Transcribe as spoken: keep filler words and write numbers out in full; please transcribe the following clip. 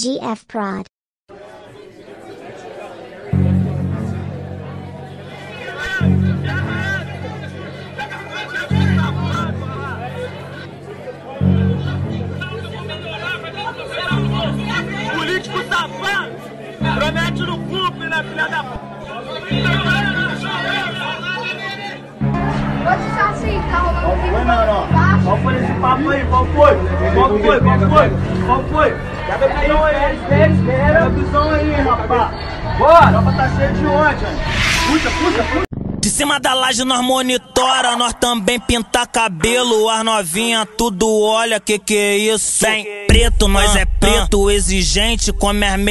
G F Prod. Político safado! Promete no cumpre, né, filha da p***? Pode deixar assim, tá rolando um Foi, mano, ó. Qual foi esse papo aí? Qual foi? Qual foi? Qual foi? Qual foi? Pega a visão aí. Espera, espera. Pega a visão aí, rapaz. Bora. A tropa tá cheia de ódio, hein? Puxa, puxa, puxa. De cima da laje nós monitora, nós também pinta cabelo. As novinha tudo olha, que que é isso? Bem preto, nós é preto, exigente, come as